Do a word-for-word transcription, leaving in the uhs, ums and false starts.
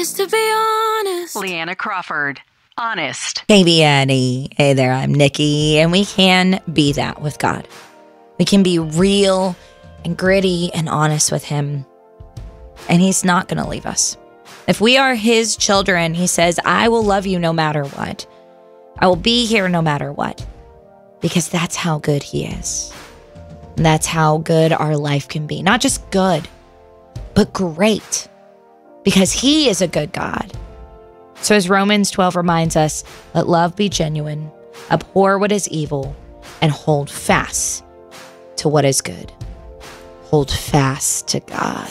Just to be honest. Leanna Crawford, Honest. Hey, Annie. Hey there, I'm Nikki, and we can be that with God. We can be real and gritty and honest with him, and he's not going to leave us. If we are his children, he says, I will love you no matter what. I will be here no matter what, because that's how good he is. And that's how good our life can be. Not just good, but great, because he is a good God. So as Romans twelve reminds us, let love be genuine, abhor what is evil, and hold fast to what is good. Hold fast to God.